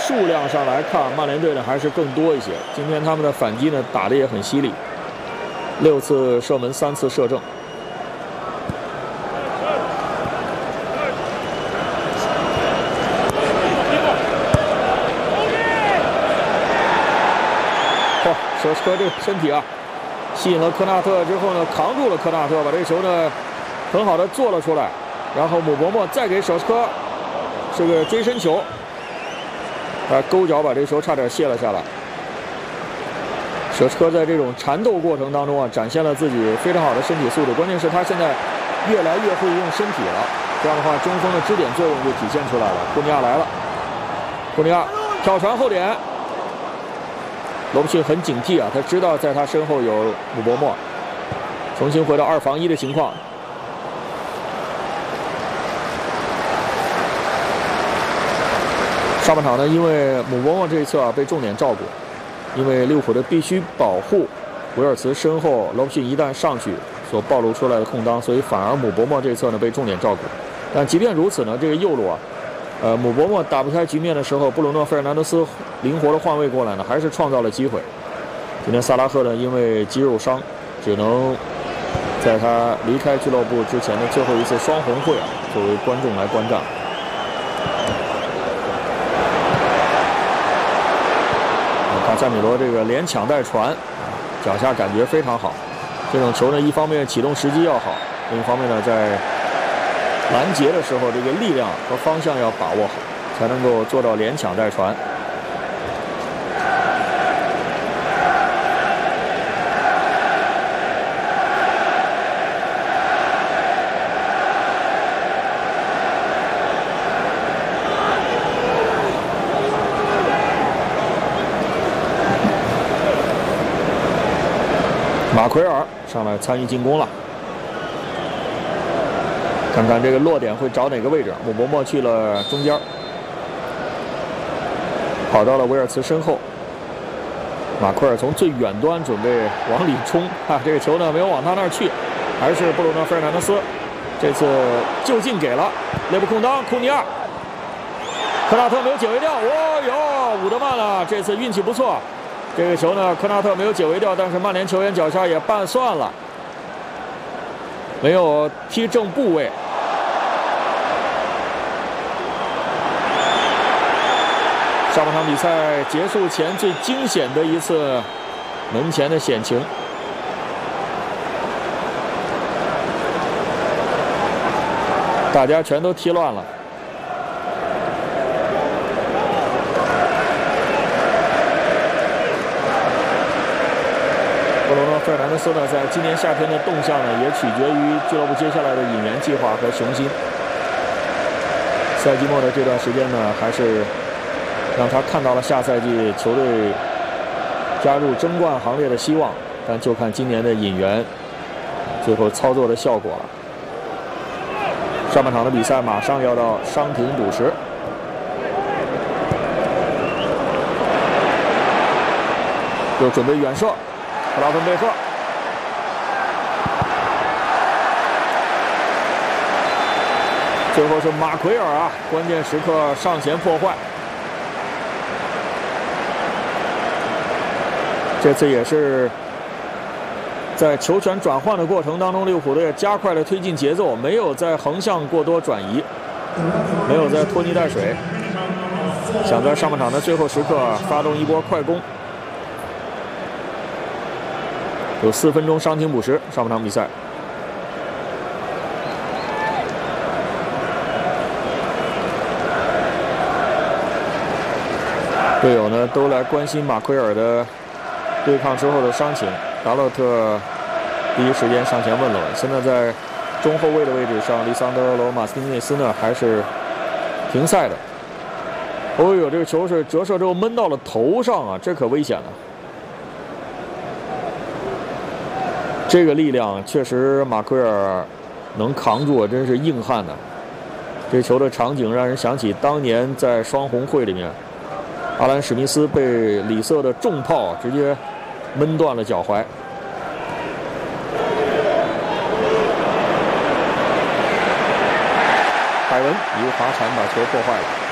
数量上来看，曼联队呢还是更多一些。今天他们的反击呢打得也很犀利，6次射门，3次射正。舍斯科这个身体啊，吸引了科纳特之后呢，扛住了科纳特，把这个球呢很好的做了出来。然后姆伯莫再给舍斯科是个追身球，勾脚把这个球差点卸了下来。舍斯科在这种缠斗过程当中啊，展现了自己非常好的身体素质，关键是他现在越来越会用身体了。这样的话，中锋的支点作用就体现出来了。库尼亚来了，库尼亚跳传后点。罗伯逊很警惕啊，他知道在他身后有姆伯莫，重新回到2防1的情况。上半场呢，因为姆伯莫这一侧啊被重点照顾，因为利物浦的必须保护维尔茨身后罗伯逊一旦上去所暴露出来的空当，所以反而姆伯莫这一侧呢被重点照顾。但即便如此呢，这个右路啊。姆伯莫打不开局面的时候，布鲁诺·费尔南德斯灵活的换位过来呢，还是创造了机会。今天萨拉赫呢，因为肌肉伤，只能在他离开俱乐部之前的最后一次双红会啊，作为观众来观战。卡塞米罗这个连抢带传，脚下感觉非常好。这种球呢，一方面启动时机要好，另一方面呢，在拦截的时候，这个力量和方向要把握好，才能够做到连抢带传。马奎尔上来参与进攻了。看看这个落点会找哪个位置？姆伯莫去了中间，跑到了维尔茨身后。马奎尔从最远端准备往里冲，这个球呢没有往他那儿去，还是布鲁诺·费尔南德斯。这次就近给了内部空当，库尼亚，科纳特没有解围掉。哦哟，伍德曼了，这次运气不错。这个球呢，科纳特没有解围掉，但是曼联球员脚下也拌算了，没有踢正部位。上半场比赛结束前最惊险的一次门前的险情，大家全都踢乱了。布鲁诺·费尔南德斯呢，在今年夏天的动向呢，也取决于俱乐部接下来的引援计划和雄心。赛季末的这段时间呢，还是让他看到了下赛季球队加入争冠行列的希望，但就看今年的引援最后操作的效果了。上半场的比赛马上要到伤停补时，又准备远射，布拉芬贝赫，最后是马奎尔啊，关键时刻上前破坏。这次也是在球权转换的过程当中，利物浦队加快了推进节奏，没有在横向过多转移，没有在拖泥带水，想在上半场的最后时刻发动一波快攻。有4分钟伤停补时，上半场比赛。队友呢都来关心马奎尔的对抗之后的伤情，达洛特第一时间上前问了问。现在在中后卫的位置上，利桑德罗·马斯汀内斯呢还是停赛的。哦呦，这个球是折射之后闷到了头上啊，这可危险了。这个力量确实马奎尔能扛住啊，真是硬汉呐。这球的场景让人想起当年在双红会里面，阿兰·史密斯被里瑟的重炮直接闷断了脚踝。海文一个滑铲把球破坏了。